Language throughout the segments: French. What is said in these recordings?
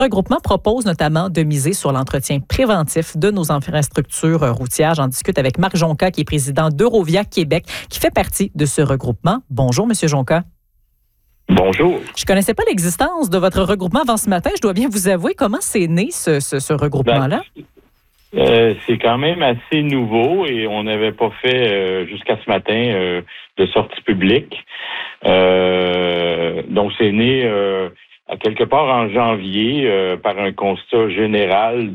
Le regroupement propose notamment de miser sur l'entretien préventif de nos infrastructures routières. J'en discute avec Marc Jonca, qui est président d'Eurovia Québec, qui fait partie de ce regroupement. Bonjour, Monsieur Jonca. Bonjour. Je connaissais pas l'existence de votre regroupement avant ce matin. Je dois bien vous avouer, comment c'est né ce regroupement-là? C'est quand même assez nouveau et on n'avait pas fait jusqu'à ce matin de sortie publique. Donc c'est né à quelque part en janvier par un constat général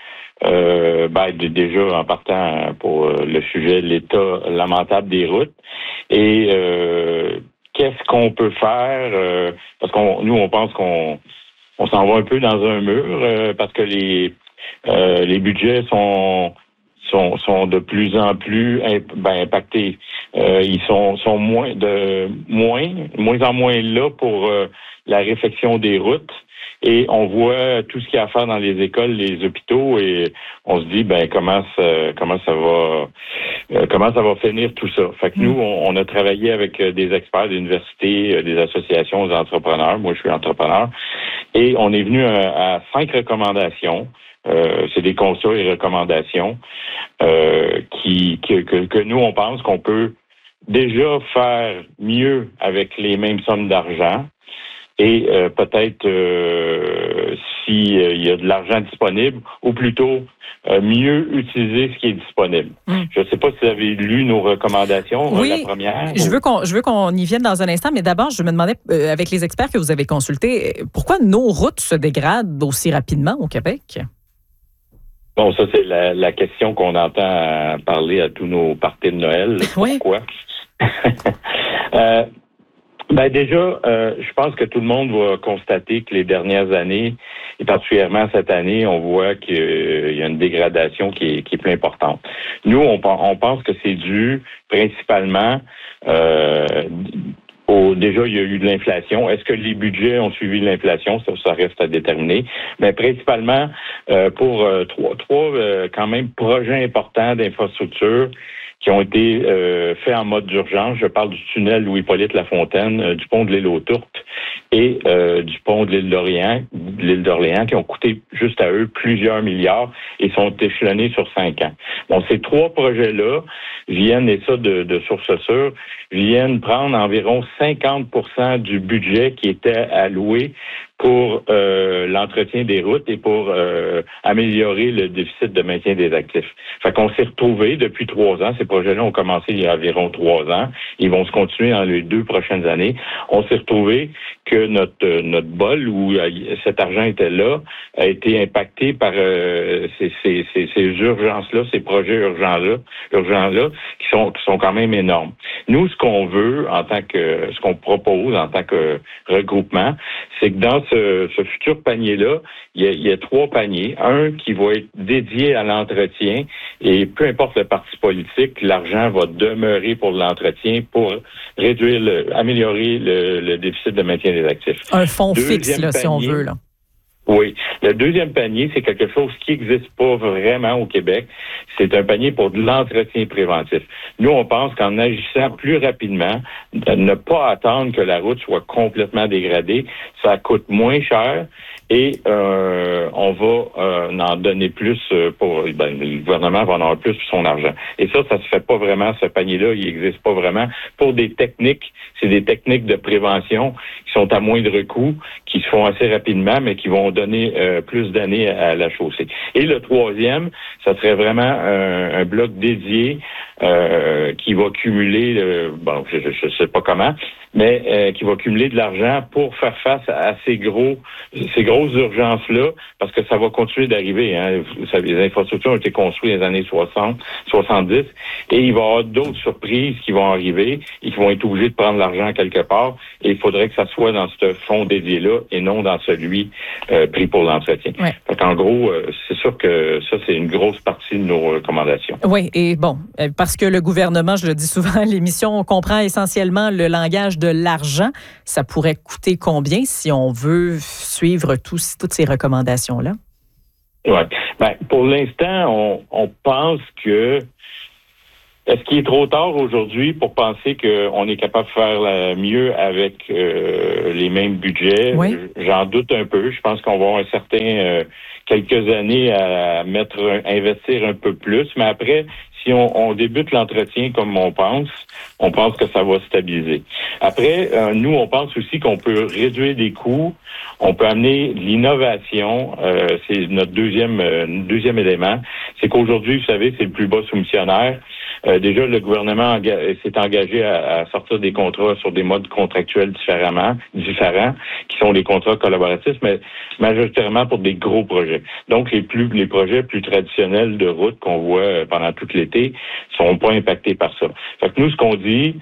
déjà en partant pour le sujet de l'état lamentable des routes et qu'est-ce qu'on peut faire parce nous on pense qu'on s'en va un peu dans un mur parce que les budgets sont de plus en plus impactés. Ils sont moins en moins là pour la réfection des routes. Et on voit tout ce qu'il y a à faire dans les écoles, les hôpitaux, et on se dit comment ça va finir tout ça. Fait que nous, on a travaillé avec des experts d'universités, des associations, des entrepreneurs. Moi, je suis entrepreneur. Et on est venu à 5 recommandations. C'est des constats et recommandations que nous, on pense qu'on peut déjà faire mieux avec les mêmes sommes d'argent. Et peut-être s'il y a de l'argent disponible, ou plutôt mieux utiliser ce qui est disponible. Je ne sais pas si vous avez lu nos recommandations, oui, la première. Je veux qu'on y vienne dans un instant, mais d'abord, je me demandais, avec les experts que vous avez consultés, pourquoi nos routes se dégradent aussi rapidement au Québec? Bon, ça, c'est la question qu'on entend parler à tous nos parties de Noël. Oui. Pourquoi? Déjà, je pense que tout le monde va constater que les dernières années, et particulièrement cette année, on voit qu'il y a une dégradation qui est plus importante. Nous, on pense que c'est dû principalement déjà, il y a eu de l'inflation. Est-ce que les budgets ont suivi l'inflation? Ça reste à déterminer. Mais principalement pour trois quand même projets importants d'infrastructure qui ont été faits en mode d'urgence. Je parle du tunnel Louis-Hippolyte Lafontaine, du pont de l'île aux Tourtes et du pont de l'île d'Orléans, qui ont coûté juste à eux plusieurs milliards et sont échelonnés sur 5 ans. Bon, ces 3 projets-là viennent, et ça de source sûre, viennent prendre environ 50% du budget qui était alloué pour l'entretien des routes et pour améliorer le déficit de maintien des actifs. Fait qu'on s'est retrouvés depuis 3 ans. Ces projets-là ont commencé il y a environ 3 ans. Ils vont se continuer dans les 2 prochaines années. On s'est retrouvés que notre bol où cet argent était là a été impacté par ces urgences-là, ces projets urgents-là, qui sont quand même énormes. Nous, ce qu'on propose en tant que regroupement, c'est que dans ce futur panier-là, il y a 3 paniers. Un qui va être dédié à l'entretien et peu importe le parti politique, l'argent va demeurer pour l'entretien pour améliorer le déficit de maintien des actifs. Un fonds fixe, là, si on veut, là. Oui. Le deuxième panier, c'est quelque chose qui n'existe pas vraiment au Québec. C'est un panier pour de l'entretien préventif. Nous, on pense qu'en agissant plus rapidement, de ne pas attendre que la route soit complètement dégradée, ça coûte moins cher et on va en donner plus le gouvernement va en avoir plus pour son argent. Et ça se fait pas vraiment, ce panier-là, il n'existe pas vraiment. Pour des techniques, c'est des techniques de prévention qui sont à moindre coût, qui se font assez rapidement, mais qui vont donner plus d'années à la chaussée. Et le troisième, ça serait vraiment un bloc dédié qui va cumuler, je sais pas comment, mais qui va cumuler de l'argent pour faire face à ces grosses urgences-là, parce que ça va continuer d'arriver. Hein. Vous savez, les infrastructures ont été construites dans les années 60, 70, et il va y avoir d'autres surprises qui vont arriver et qui vont être obligés de prendre l'argent quelque part, et il faudrait que ça soit dans ce fonds dédié-là et non dans celui pris pour l'entretien. Ouais. Fait qu'en gros, c'est sûr que ça, c'est une grosse partie de nos recommandations. Oui, et bon, parce que le gouvernement, je le dis souvent à l'émission, on comprend essentiellement le langage de l'argent. Ça pourrait coûter combien si on veut suivre toutes ces recommandations-là? Oui. Pour l'instant, on pense que Est-ce qu'il est trop tard aujourd'hui pour penser qu'on est capable de faire mieux avec les mêmes budgets? Oui. J'en doute un peu. Je pense qu'on va avoir quelques années à investir un peu plus. Mais après, si on débute l'entretien comme on pense que ça va stabiliser. Après, nous, on pense aussi qu'on peut réduire des coûts, on peut amener l'innovation. C'est notre deuxième élément. C'est qu'aujourd'hui, vous savez, c'est le plus bas soumissionnaire. Déjà, le gouvernement s'est engagé à sortir des contrats sur des modes contractuels différents, qui sont les contrats collaboratifs, mais majoritairement pour des gros projets. Donc, les projets plus traditionnels de route qu'on voit pendant tout l'été sont pas impactés par ça. Fait que nous, ce qu'on dit,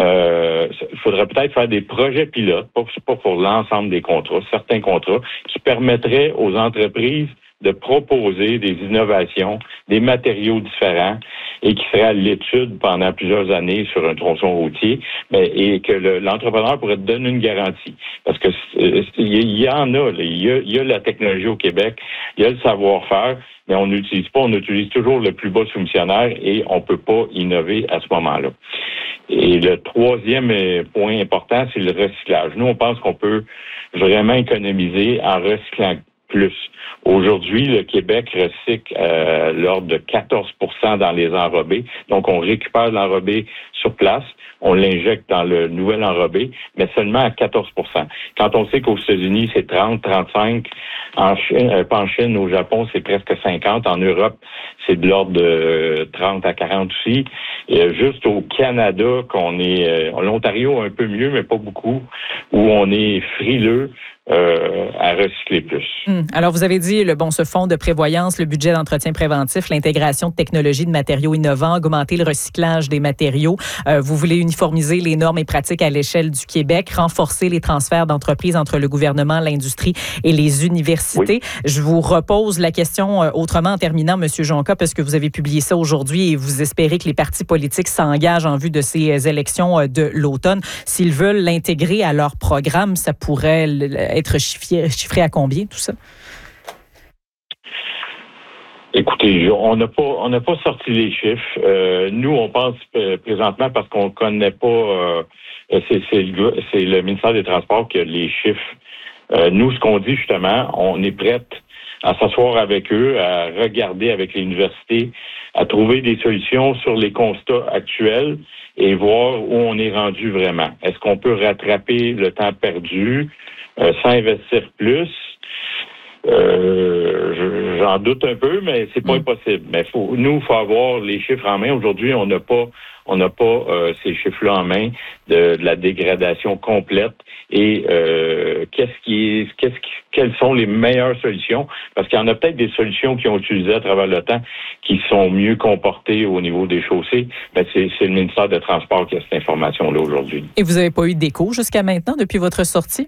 il faudrait peut-être faire des projets pilotes, pas pour l'ensemble des contrats, certains contrats, qui permettraient aux entreprises de proposer des innovations, des matériaux différents et qui seraient à l'étude pendant plusieurs années sur un tronçon routier, et que l'entrepreneur pourrait te donner une garantie. Parce que il y en a, il y a la technologie au Québec, il y a le savoir-faire, mais on n'utilise pas, on utilise toujours le plus bas soumissionnaire et on peut pas innover à ce moment-là. Et le troisième point important, c'est le recyclage. Nous, on pense qu'on peut vraiment économiser en recyclant plus. Aujourd'hui, le Québec recycle l'ordre de 14 % dans les enrobés. Donc, on récupère l'enrobé sur place, on l'injecte dans le nouvel enrobé, mais seulement à 14 %. Quand on sait qu'aux États-Unis, c'est 30, 35, pas en Chine, au Japon, c'est presque 50, en Europe, c'est de l'ordre de 30 à 40 aussi. Et juste au Canada, l'Ontario un peu mieux, mais pas beaucoup, où on est frileux à recycler plus. Alors, vous avez dit, ce fonds de prévoyance, le budget d'entretien préventif, l'intégration de technologies de matériaux innovants, augmenter le recyclage des matériaux. Vous voulez uniformiser les normes et pratiques à l'échelle du Québec, renforcer les transferts d'entreprises entre le gouvernement, l'industrie et les universités. Oui. Je vous repose la question autrement en terminant, M. Jonca, parce que vous avez publié ça aujourd'hui et vous espérez que les partis politiques s'engagent en vue de ces élections de l'automne. S'ils veulent l'intégrer à leur programme, ça pourrait être chiffré à combien, tout ça? Écoutez, on n'a pas sorti les chiffres. Nous, on pense présentement parce qu'on connaît pas. C'est le ministère des Transports qui a les chiffres. Nous, ce qu'on dit justement, on est prête à s'asseoir avec eux, à regarder avec les universités, à trouver des solutions sur les constats actuels et voir où on est rendu vraiment. Est-ce qu'on peut rattraper le temps perdu sans investir plus? J'en doute un peu, mais c'est pas impossible. Mais faut avoir les chiffres en main. Aujourd'hui, on n'a pas ces chiffres-là en main de la dégradation complète et quelles sont les meilleures solutions? Parce qu'il y en a peut-être des solutions qui ont utilisé à travers le temps qui sont mieux comportées au niveau des chaussées. Mais c'est le ministère des Transports qui a cette information-là aujourd'hui. Et vous n'avez pas eu d'écho jusqu'à maintenant depuis votre sortie?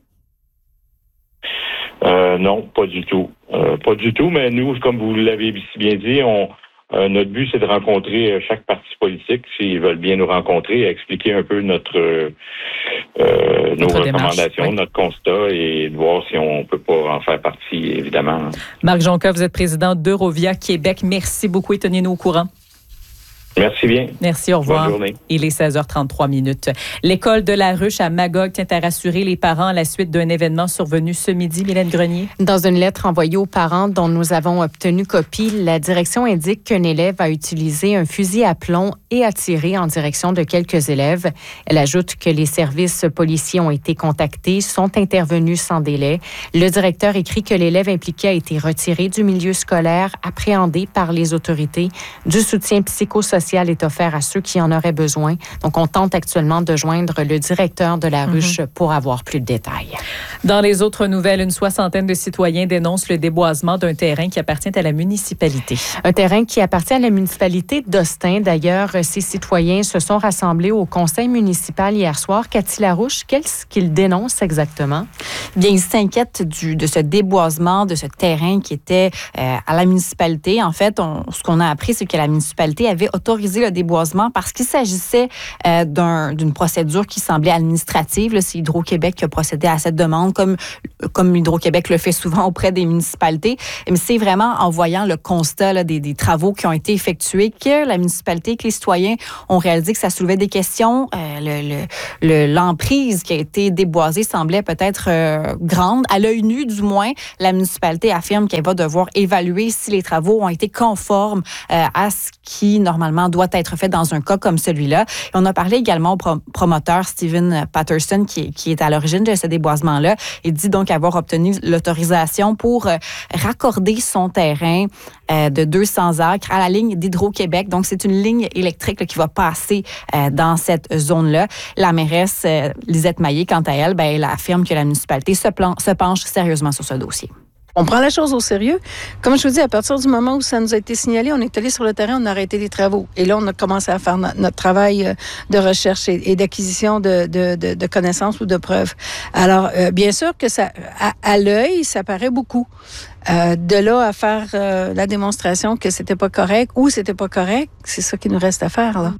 Non, pas du tout. Pas du tout, mais nous, comme vous l'avez si bien dit, notre but, c'est de rencontrer chaque parti politique, s'ils veulent bien nous rencontrer, et expliquer un peu nos recommandations, notre constat, et de voir si on peut pas en faire partie, évidemment. Marc Jonca, vous êtes président d'Eurovia Québec. Merci beaucoup et tenez-nous au courant. Merci bien. Merci, au revoir. Bonne journée. Il est 16h33. L'école de la Ruche à Magog tient à rassurer les parents à la suite d'un événement survenu ce midi. Mylène Grenier. Dans une lettre envoyée aux parents dont nous avons obtenu copie, la direction indique qu'un élève a utilisé un fusil à plomb et a tiré en direction de quelques élèves. Elle ajoute que les services policiers ont été contactés, sont intervenus sans délai. Le directeur écrit que l'élève impliqué a été retiré du milieu scolaire, appréhendé par les autorités. Du soutien psychosocial est offert à ceux qui en auraient besoin. Donc, on tente actuellement de joindre le directeur de la Ruche pour avoir plus de détails. Dans les autres nouvelles, une soixantaine de citoyens dénoncent le déboisement d'un terrain qui appartient à la municipalité. Un terrain qui appartient à la municipalité d'Austin. D'ailleurs, ces citoyens se sont rassemblés au conseil municipal hier soir. Cathy Larouche, qu'est-ce qu'ils dénoncent exactement? Bien, ils s'inquiètent de ce déboisement, de ce terrain qui était à la municipalité. En fait, ce qu'on a appris, c'est que la municipalité avait autorisé autoriser le déboisement parce qu'il s'agissait d'une procédure qui semblait administrative. Là, c'est Hydro-Québec qui a procédé à cette demande, comme Hydro-Québec le fait souvent auprès des municipalités. Mais c'est vraiment en voyant le constat là, des travaux qui ont été effectués que la municipalité, que les citoyens ont réalisé que ça soulevait des questions. L'emprise qui a été déboisée semblait peut-être grande. À l'œil nu, du moins, la municipalité affirme qu'elle va devoir évaluer si les travaux ont été conformes à ce qui, normalement, doit être fait dans un cas comme celui-là. Et on a parlé également au promoteur Stephen Patterson, qui est à l'origine de ce déboisement-là. Il dit donc avoir obtenu l'autorisation pour raccorder son terrain de 200 acres à la ligne d'Hydro-Québec. Donc, c'est une ligne électrique là, qui va passer dans cette zone-là. La mairesse Lisette Maillé, quant à elle, elle affirme que la municipalité se penche sérieusement sur ce dossier. On prend la chose au sérieux. Comme je vous dis, à partir du moment où ça nous a été signalé, on est allé sur le terrain, on a arrêté les travaux. Et là, on a commencé à faire notre travail de recherche et d'acquisition de connaissances ou de preuves. Alors, bien sûr que ça, à l'œil, ça paraît beaucoup. De là à faire la démonstration que c'était pas correct ou c'était pas correct, c'est ça qu'il nous reste à faire, là.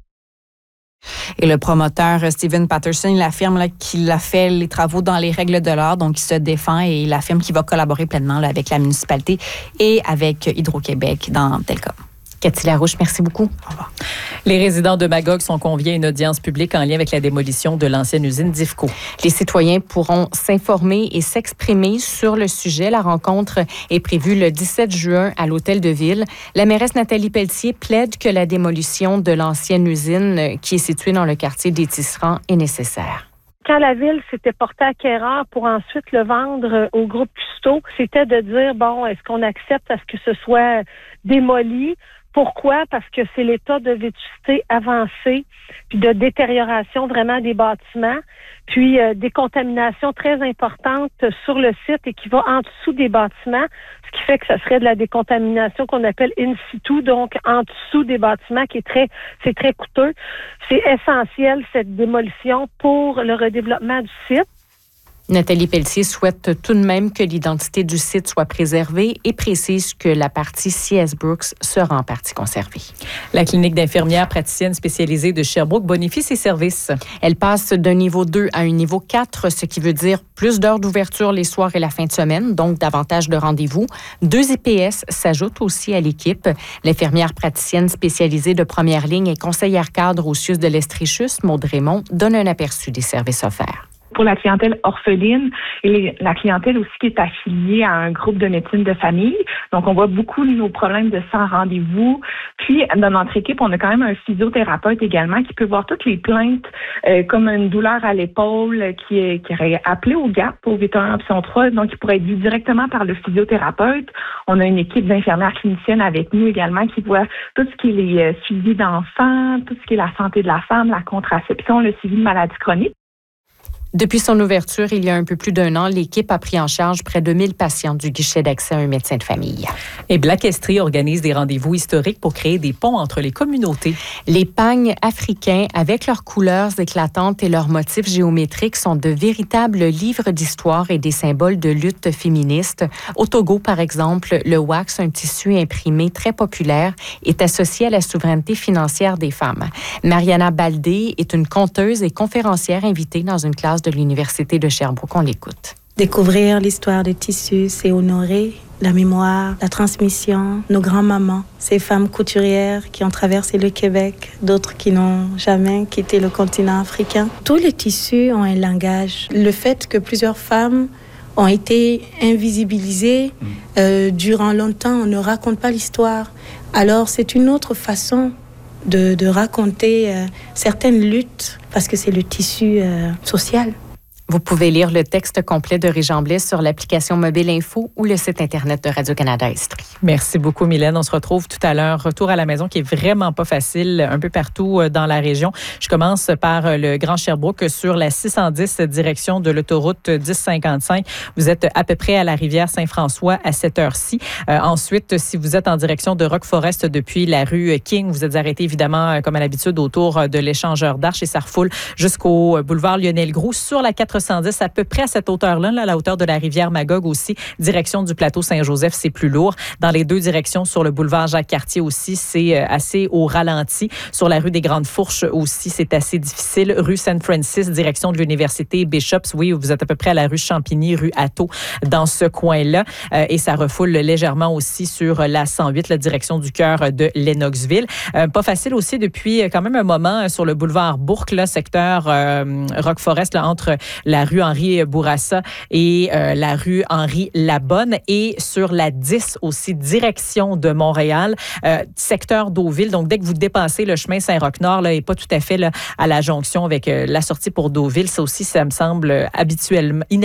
Et le promoteur Stephen Patterson, il affirme là, qu'il a fait les travaux dans les règles de l'art, donc il se défend et il affirme qu'il va collaborer pleinement là, avec la municipalité et avec Hydro-Québec dans tel cas. Cathy Larouche, merci beaucoup. Au revoir. Les résidents de Magog sont conviés à une audience publique en lien avec la démolition de l'ancienne usine d'IFCO. Les citoyens pourront s'informer et s'exprimer sur le sujet. La rencontre est prévue le 17 juin à l'Hôtel de Ville. La mairesse Nathalie Pelletier plaide que la démolition de l'ancienne usine qui est située dans le quartier des Tisserands est nécessaire. Quand la ville s'était portée acquéreur pour ensuite le vendre au groupe Cousteau, c'était de dire, bon, est-ce qu'on accepte à ce que ce soit démoli? Pourquoi? Parce que c'est l'état de vétusté avancé, puis de détérioration vraiment des bâtiments, puis des contaminations très importantes sur le site et qui va en dessous des bâtiments, ce qui fait que ça serait de la décontamination qu'on appelle in situ, donc en dessous des bâtiments, c'est très coûteux. C'est essentiel, cette démolition, pour le redéveloppement du site. Nathalie Pelletier souhaite tout de même que l'identité du site soit préservée et précise que la partie C.S. Brooks sera en partie conservée. La clinique d'infirmière praticienne spécialisée de Sherbrooke bonifie ses services. Elle passe d'un niveau 2 à un niveau 4, ce qui veut dire plus d'heures d'ouverture les soirs et la fin de semaine, donc davantage de rendez-vous. 2 IPS s'ajoutent aussi à l'équipe. L'infirmière praticienne spécialisée de première ligne et conseillère cadre au CIUS de l'Estrichus, Maude Raymond, donne un aperçu des services offerts. Pour la clientèle orpheline et la clientèle aussi qui est affiliée à un groupe de médecine de famille. Donc, on voit beaucoup de nos problèmes de sans rendez-vous. Puis, dans notre équipe, on a quand même un physiothérapeute également qui peut voir toutes les plaintes comme une douleur à l'épaule qui aurait appelé au GAP, au 811 option 3. Donc, il pourrait être vu directement par le physiothérapeute. On a une équipe d'infirmières cliniciennes avec nous également qui voit tout ce qui est les suivis d'enfants, tout ce qui est la santé de la femme, la contraception, le suivi de maladies chroniques. Depuis son ouverture, il y a un peu plus d'1 an, l'équipe a pris en charge près de 1000 patients du guichet d'accès à un médecin de famille. Et Black Estrie organise des rendez-vous historiques pour créer des ponts entre les communautés. Les pagnes africains, avec leurs couleurs éclatantes et leurs motifs géométriques, sont de véritables livres d'histoire et des symboles de lutte féministe. Au Togo, par exemple, le wax, un tissu imprimé très populaire, est associé à la souveraineté financière des femmes. Mariana Baldé est une conteuse et conférencière invitée dans une classe de l'Université de Sherbrooke. On l'écoute. Découvrir l'histoire des tissus, c'est honorer la mémoire, la transmission, nos grands-mamans, ces femmes couturières qui ont traversé le Québec, d'autres qui n'ont jamais quitté le continent africain. Tous les tissus ont un langage. Le fait que plusieurs femmes ont été invisibilisées durant longtemps, on ne raconte pas l'histoire. Alors c'est une autre façon de raconter certaines luttes, parce que c'est le tissu social. Vous pouvez lire le texte complet de Régent Blais sur l'application Mobile Info ou le site Internet de Radio-Canada Estrie. Merci beaucoup, Mylène. On se retrouve tout à l'heure. Retour à la maison qui est vraiment pas facile un peu partout dans la région. Je commence par le Grand Sherbrooke sur la 610 direction de l'autoroute 1055. Vous êtes à peu près à la rivière Saint-François à cette heure-ci. Ensuite, si vous êtes en direction de Rock Forest depuis la rue King, vous êtes arrêté évidemment comme à l'habitude autour de l'échangeur d'Arches et ça refoule jusqu'au boulevard Lionel-Groulx sur la 80 410 à peu près à cette hauteur-là, là, à la hauteur de la rivière Magog aussi, direction du plateau Saint-Joseph, c'est plus lourd. Dans les deux directions, sur le boulevard Jacques-Cartier aussi, c'est assez au ralenti. Sur la rue des Grandes Fourches aussi, c'est assez difficile. Rue Saint-Francis, direction de l'Université Bishops, oui, vous êtes à peu près à la rue Champigny, rue Atto, dans ce coin-là. Et ça refoule légèrement aussi sur la 108, la direction du cœur de Lennoxville. Pas facile aussi depuis quand même un moment sur le boulevard Bourque, là, secteur Rock Forest, là, entre la rue Henri Bourassa et la rue Henri Labonne, et sur la 10 aussi, direction de Montréal, secteur Deauville. Donc, dès que vous dépassez le chemin Saint-Roch-Nord, là, et pas tout à fait là, à la jonction avec la sortie pour Deauville, ça aussi, ça me semble habituellement